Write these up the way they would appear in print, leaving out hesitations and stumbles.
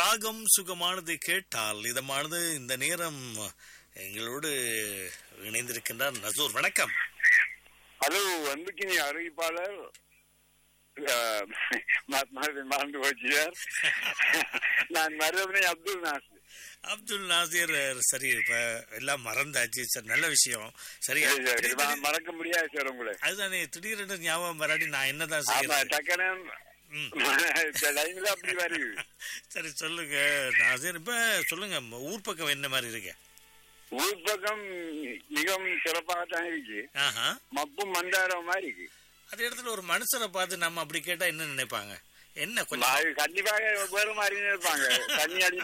ராகம் சுகமானது கேட்டால் இதமானது இந்த நேரம் எங்களோடு இணைந்திருக்கின்றார் நசூர். வணக்கம். ஹலோ, அன்புக்கினி அறிவிப்பாளர் மறந்து போச்சியார். நான் மருதவனை அப்துல் நாசிர். அப்துல் நாசிர். சரி, இப்ப எல்லாம் மறந்தாச்சு சார். நல்ல விஷயம். சரி, மறக்க முடியாது சார் உங்களை. அதுதானே திடீரென்று ஞாபகம் வராடி நான் என்னதான் செய்யறேன். டக்கனம் அப்படி வருது. சரி சொல்லுங்க நாசிர், இப்ப சொல்லுங்க ஊர் பக்கம் என்ன மாதிரி இருக்கு? ஊர் பக்கம் மிகவும் சிறப்பாகத்தான் இருக்கு. மப்பும் மந்தாரம் மாதிரி இருக்கு. அதே இடத்துல ஒரு மனுஷனை பார்த்து நம்ம அப்படி கேட்டா என்ன நினைப்பாங்க? என்ன கொஞ்சம் கண்டிப்பாக வேறு மாதிரி நினைப்பாங்க. தண்ணி அடி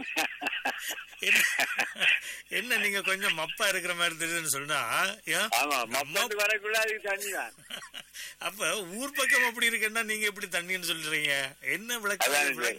என்ன நீங்க கொஞ்சம் மப்பா இருக்கிற மாதிரி தெரியுதுன்னு சொன்னா வரக்குள்ள அது தண்ணி தான். அப்ப ஊர் பக்கம் அப்படி இருக்குன்னா நீங்க எப்படி தண்ணின்னு சொல்றீங்க? என்ன விளக்கம்?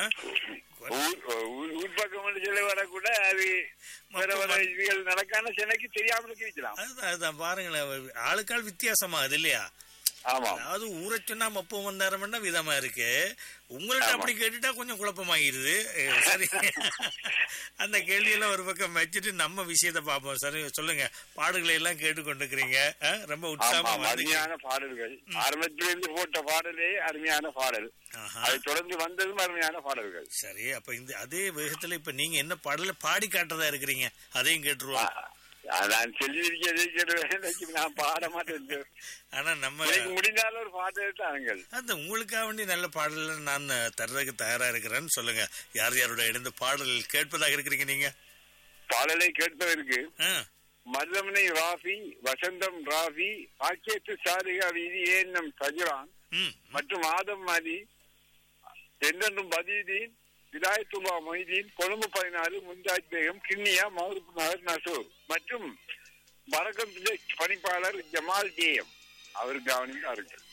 ஊர் பக்கம் சொல்ல வரக்கூட அது நடக்கான சென்னைக்கு தெரியாம இருக்கலாம். அதுதான் பாருங்களேன், ஆளுக்கால் வித்தியாசமா அது இல்லையா? அதாவது ஊரை சொன்னா மப்பம் வந்தாரம்னா விதமா இருக்கு. உங்கள்ட்ட அப்படி கேட்டுட்டா கொஞ்சம் குழப்பமாகிருது. சரி, அந்த கேள்வியெல்லாம் ஒரு பக்கம் வச்சுட்டு நம்ம விஷயத்த பார்ப்போம். சரி சொல்லுங்க, பாடல்களை எல்லாம் கேட்டுக்கொண்டிருக்கிறீங்க, ரொம்ப உற்சாகமா அருமையான பாடல்கள். ஆரம்பத்திலிருந்து போட்ட பாடலே அருமையான பாடல், அதை தொடர்ந்து வந்ததும் அருமையான பாடல்கள். சரி, அப்ப இந்த அதே வேகத்துல இப்ப நீங்க என்ன பாடல பாடி காட்டுறதா இருக்கிறீங்க, அதையும் கேட்டுருவோம். நான் சொல்லி நான் பாட மாட்டேன். ஆனா நம்ம முடிந்தாலும் ஒரு பாடல் அந்த உங்களுக்காக வேண்டி நல்ல பாடல் நான் தர்றதுக்கு தயாரா இருக்கிறேன்னு சொல்லுங்க. யார் யாரோட இணைந்து பாடல் கேட்பதாக இருக்கிறீங்க? நீங்க பாடலை கேட்பதற்கு மல்லமனை ராஃபி, வசந்தம் ராஃபி, பாக்கியத்து சாரிகா வீதி ஏன்னம் சஜிரான் மற்றும் ஆதம் மதி, என்றென்றும் பதீதீன், விதாயத்துல்லா மொய்தீன், கொழும்பு 14, முந்தாஜ் பேகம், கிண்ணியா, மஹரூப் நகர், நசூர் மற்றும் பரகம் பணிப்பாளர் ஜமால் ஜேஎம் அவர் கவனித்தார்கள்.